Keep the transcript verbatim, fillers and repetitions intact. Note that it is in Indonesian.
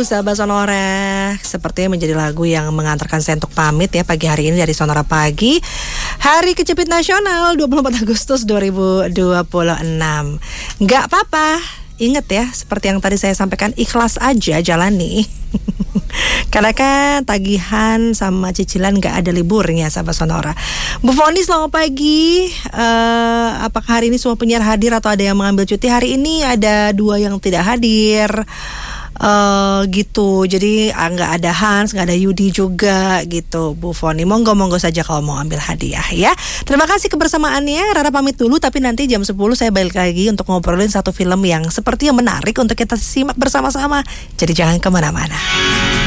sahabat Sonora. Sepertinya menjadi lagu yang mengantarkan saya untuk pamit ya pagi hari ini dari Sonora Pagi. Hari Kecepit Nasional dua puluh empat Agustus dua ribu dua puluh enam. Gak apa-apa, ingat ya, seperti yang tadi saya sampaikan, ikhlas aja jalani. Karena kan tagihan sama cicilan gak ada liburnya sahabat Sonora. Bu Foni, selamat pagi. uh, Apakah hari ini semua penyiar hadir atau ada yang mengambil cuti? Hari ini ada dua yang tidak hadir. Uh, gitu, jadi ah, nggak ada Hans, nggak ada Yudi juga gitu, Bu Foni. Monggo monggo saja kalau mau ambil hadiah ya. Terima kasih kebersamaannya. Rara pamit dulu, tapi nanti jam sepuluh saya balik lagi untuk ngobrolin satu film yang sepertinya menarik untuk kita simak bersama-sama. Jadi jangan kemana-mana.